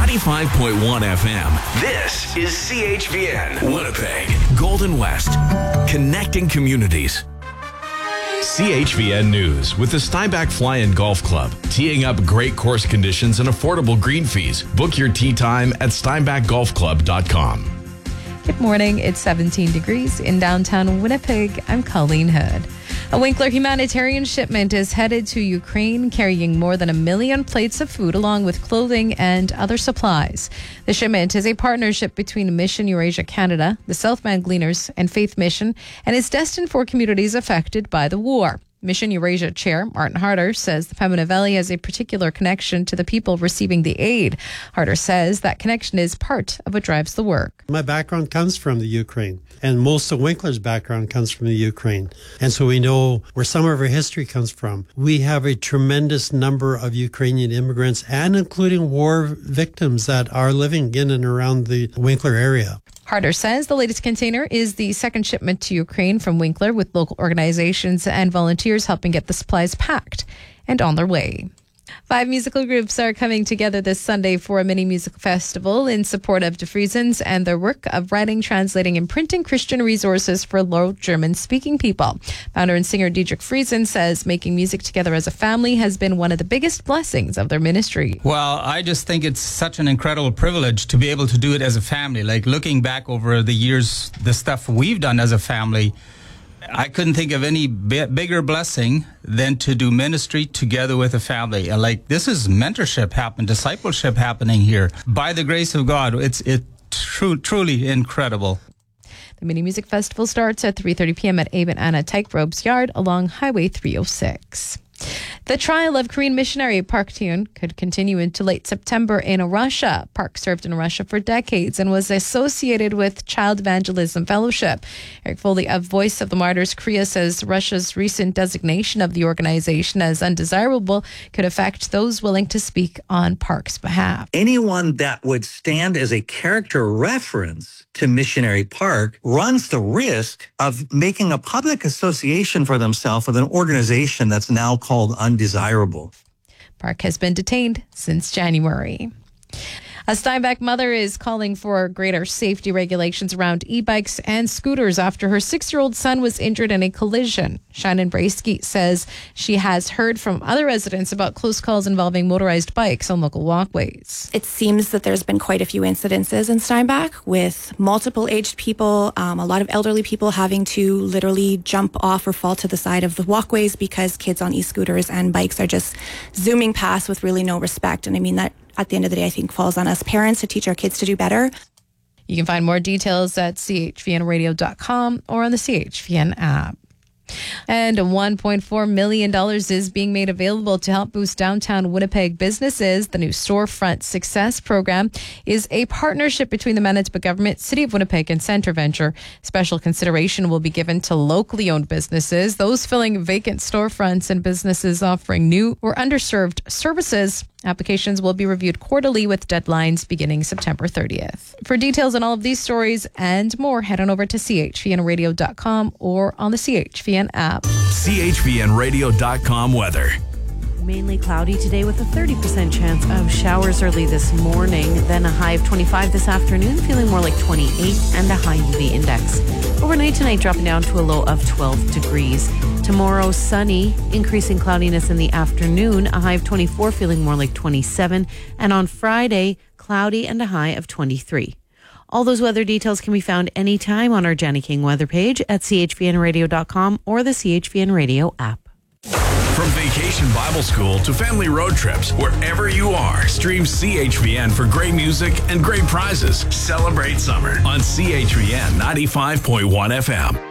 95.1 FM. This is CHVN Winnipeg, Golden West, connecting communities. CHVN News with the Steinbach Fly-In Golf Club, teeing up great course conditions and affordable green fees. Book your tee time at steinbachgolfclub.com. Good morning. It's 17 degrees in downtown Winnipeg. I'm Colleen Hood. A Winkler humanitarian shipment is headed to Ukraine, carrying more than 1 million plates of food along with clothing and other supplies. The shipment is a partnership between Mission Eurasia Canada, the Southman Gleaners, and Faith Mission, and is destined for communities affected by the war. Mission Eurasia Chair Martin Harder says the Pembina Valley has a particular connection to the people receiving the aid. Harder says that connection is part of what drives the work. My background comes from the Ukraine, and most of Winkler's background comes from the Ukraine. And so we know where some of our history comes from. We have a tremendous number of Ukrainian immigrants, and including war victims that are living in and around the Winkler area. Harder says the latest container is the second shipment to Ukraine from Winkler, with local organizations and volunteers helping get the supplies packed and on their way. 5 musical groups are coming together this Sunday for a mini music festival in support of DeFriesens and their work of writing, translating, and printing Christian resources for Low German-speaking people. Founder and singer Dietrich Friesen says making music together as a family has been one of the biggest blessings of their ministry. Well, I just think it's such an incredible privilege to be able to do it as a family. Like, looking back over the years, the stuff we've done as a family, I couldn't think of any bigger blessing than to do ministry together with a family. And this is mentorship discipleship happening here. By the grace of God, it's truly incredible. The Mini Music Festival starts at 3:30 p.m. at Abe and Anna Tykerobe's yard along Highway 306. The trial of Korean missionary Park Tae-yoon could continue into late September in Russia. Park served in Russia for decades and was associated with Child Evangelism Fellowship. Eric Foley of Voice of the Martyrs Korea says Russia's recent designation of the organization as undesirable could affect those willing to speak on Park's behalf. Anyone that would stand as a character reference to Missionary Park runs the risk of making a public association for themselves with an organization that's now called undesirable. Park has been detained since January. A Steinbach mother is calling for greater safety regulations around e-bikes and scooters after her 6-year-old son was injured in a collision. Shannon Braisky says she has heard from other residents about close calls involving motorized bikes on local walkways. It seems that there's been quite a few incidences in Steinbach with multiple aged people, a lot of elderly people having to literally jump off or fall to the side of the walkways because kids on e-scooters and bikes are just zooming past with really no respect. And I mean, that at the end of the day, I think falls on us parents to teach our kids to do better. You can find more details at chvnradio.com or on the CHVN app. And $1.4 million is being made available to help boost downtown Winnipeg businesses. The new Storefront Success Program is a partnership between the Manitoba government, City of Winnipeg, and Centre Venture. Special consideration will be given to locally owned businesses, those filling vacant storefronts, and businesses offering new or underserved services. Applications will be reviewed quarterly with deadlines beginning September 30th. For details on all of these stories and more, head on over to chvnradio.com or on the CHVN app. chvnradio.com weather. Mainly cloudy today with a 30% chance of showers early this morning, then a high of 25 this afternoon, feeling more like 28, and a high UV index. Overnight tonight dropping down to a low of 12 degrees. Tomorrow sunny, increasing cloudiness in the afternoon, a high of 24, feeling more like 27, and on Friday cloudy and a high of 23. All those weather details can be found anytime on our Jenny King weather page at chvnradio.com or the CHVN Radio app. From Vacation Bible School to family road trips, wherever you are, stream CHVN for great music and great prizes. Celebrate summer on CHVN 95.1 FM.